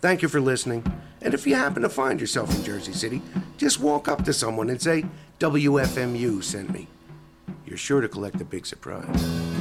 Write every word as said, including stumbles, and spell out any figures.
Thank you for listening. And if you happen to find yourself in Jersey City, just walk up to someone and say, W F M U sent me. You're sure to collect a big surprise.